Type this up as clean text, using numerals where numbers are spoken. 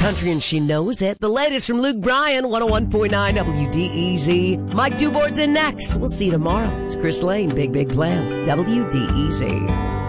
country and she knows it. The latest from Luke Bryan, 101.9 WDEZ. Mike Duboard's in next. We'll see you tomorrow. It's Chris Lane, Big Plans, WDEZ.